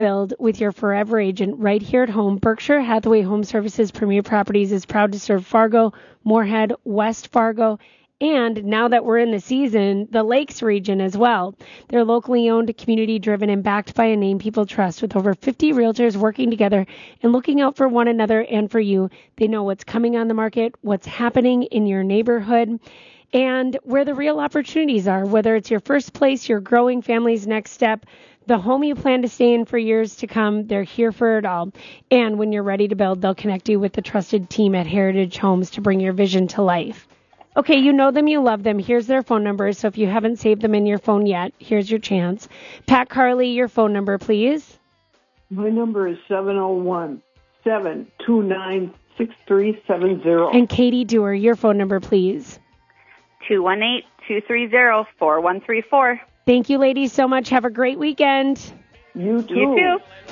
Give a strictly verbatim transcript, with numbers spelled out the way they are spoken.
Build with your forever agent right here at home. Berkshire Hathaway Home Services Premier Properties is proud to serve Fargo, Moorhead, West Fargo, and now that we're in the season, the Lakes region as well. They're locally owned, community-driven, and backed by a name people trust with over fifty realtors working together and looking out for one another and for you. They know what's coming on the market, what's happening in your neighborhood, and where the real opportunities are, whether it's your first place, your growing family's next step, the home you plan to stay in for years to come. They're here for it all. And when you're ready to build, they'll connect you with the trusted team at Heritage Homes to bring your vision to life. Okay, you know them, you love them. Here's their phone number. So if you haven't saved them in your phone yet, here's your chance. Pat Carley, your phone number, please. My number is seven oh one, seven two nine, six three seven zero. And Katie Dewar, your phone number, please. two one eight, two three zero, four one three four. Thank you, ladies, so much. Have a great weekend. You too. You too.